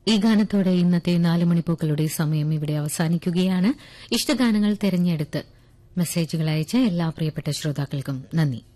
ഈ ഗാനത്തോടെ ഇന്നത്തെ 4 മണിപ്പൂക്കളുടെ സമയം ഇവിടെ അവസാനിക്കുകയാണ്. ഇഷ്ടഗാനങ്ങൾ തെരഞ്ഞെടുത്ത് മെസ്സേജുകൾ അയച്ച എല്ലാ പ്രിയപ്പെട്ട ശ്രോതാക്കൾക്കും നന്ദി.